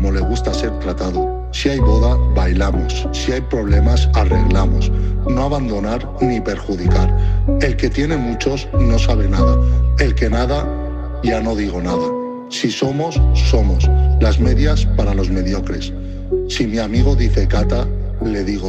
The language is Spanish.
como le gusta ser tratado. Si hay boda, bailamos. Si hay problemas, arreglamos. No abandonar ni perjudicar. El que tiene muchos no sabe nada. El que nada, ya no digo nada. Si somos, somos. Las medias para los mediocres. Si mi amigo dice cata, le digo